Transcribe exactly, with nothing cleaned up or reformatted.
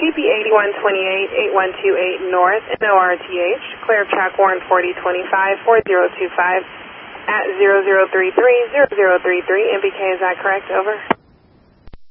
T P eighty-one twenty-eight, eighty-one twenty-eight North, N O R T H, clear of track one forty twenty-five, four zero two five at zero zero three three, zero zero three three. M B K, is that correct? Over.